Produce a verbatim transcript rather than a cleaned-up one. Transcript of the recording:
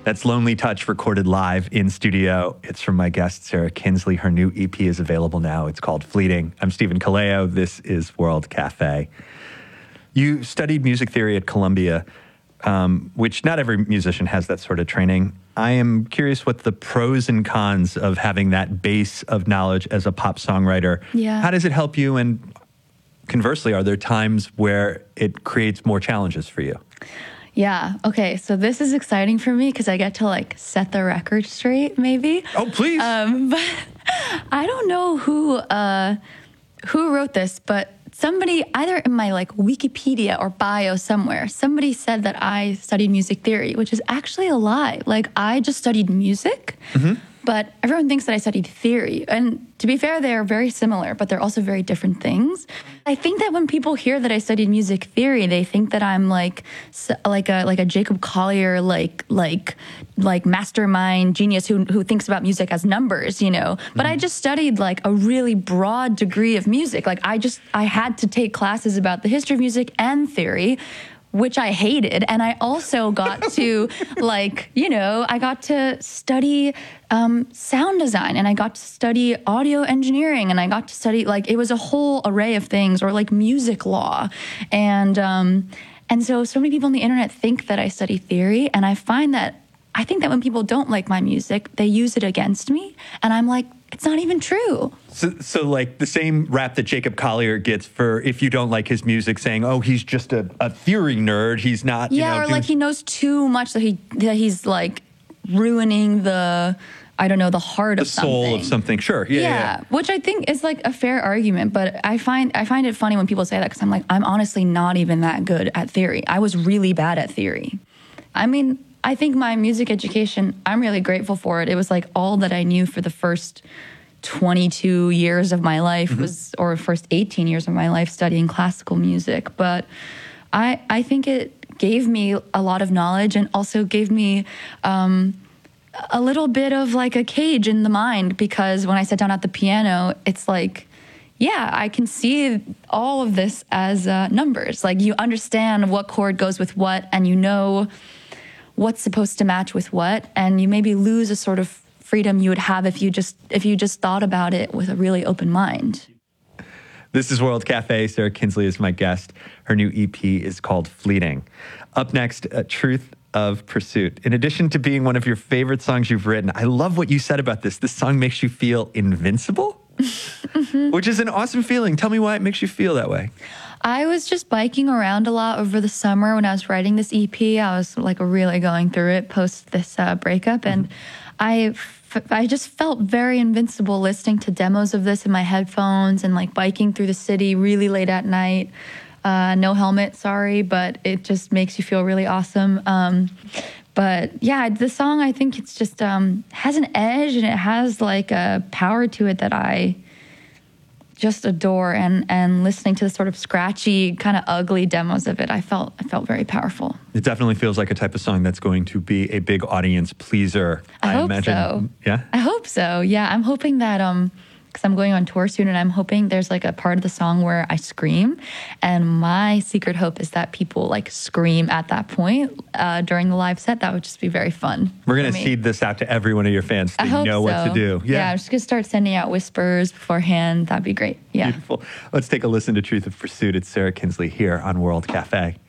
That's Lonely Touch, recorded live in studio. It's from my guest, Sarah Kinsley. Her new E P is available now. It's called Fleeting. I'm Stephen Kaleo. This is World Cafe. You studied music theory at Columbia, um, which not every musician has that sort of training. I am curious what the pros and cons of having that base of knowledge as a pop songwriter. Yeah. How does it help you? And conversely, are there times where it creates more challenges for you? Yeah. Okay. So this is exciting for me because I get to like set the record straight, maybe. Oh, please. Um, but I don't know who uh, who wrote this, but somebody either in my like Wikipedia or bio somewhere, somebody said that I studied music theory, which is actually a lie. Like I just studied music. Mm-hmm. But everyone thinks that I studied theory. And to be fair, they are very similar, but they're also very different things. I think that when people hear that I studied music theory, they think that I'm like like a like a Jacob Collier, like like like mastermind genius who who thinks about music as numbers, you know. But mm. I just studied like a really broad degree of music. Like I just I had to take classes about the history of music and theory, which I hated. And I also got to, like, you know, I got to study um, sound design, and I got to study audio engineering, and I got to study, like, it was a whole array of things, or like music law. And, um, and so, so many people on the internet think that I study theory, and I find that, I think that when people don't like my music, they use it against me. And I'm like, it's not even true. So, so like the same rap that Jacob Collier gets for if you don't like his music, saying, "Oh, he's just a, a theory nerd. He's not." Yeah, you know, or like he knows too much that he that he's like ruining the, I don't know, the heart the of something. soul of something. Sure. Yeah, yeah, yeah, yeah. Which I think is like a fair argument, but I find I find it funny when people say that because I'm like, I'm honestly not even that good at theory. I was really bad at theory. I mean, I think my music education, I'm really grateful for it. It was like all that I knew for the first twenty-two years of my life mm-hmm. was, or first eighteen years of my life studying classical music. But I, I think it gave me a lot of knowledge and also gave me um, a little bit of like a cage in the mind, because when I sat down at the piano, it's like, yeah, I can see all of this as uh, numbers. Like you understand what chord goes with what, and you know what's supposed to match with what, and you maybe lose a sort of freedom you would have if you just if you just thought about it with a really open mind. This is World Cafe. Sarah Kinsley is my guest. Her new E P is called Fleeting. Up next, uh, Truth of Pursuit. In addition to being one of your favorite songs you've written, I love what you said about this. This song makes you feel invincible, mm-hmm. which is an awesome feeling. Tell me why it makes you feel that way. I was just biking around a lot over the summer when I was writing this E P. I was like really going through it post this uh, breakup, mm-hmm. and I, f- I just felt very invincible listening to demos of this in my headphones and like biking through the city really late at night. Uh, no helmet, sorry, but it just makes you feel really awesome. Um, but yeah, the song, I think it's just um, has an edge and it has like a power to it that I just adore. And and listening to the sort of scratchy, kind of ugly demos of it, I felt I felt very powerful. It definitely feels like a type of song that's going to be a big audience pleaser. I, I hope imagine. so. Yeah, I hope so. Yeah, I'm hoping that um, because I'm going on tour soon, and I'm hoping there's like a part of the song where I scream, and my secret hope is that people like scream at that point uh, during the live set. That would just be very fun. We're gonna seed this out to every one of your fans so I they hope know so. what to do. Yeah. yeah, I'm just gonna start sending out whispers beforehand. That'd be great. Yeah. Beautiful. Let's take a listen to Truth of Pursuit. It's Sarah Kinsley here on World Cafe.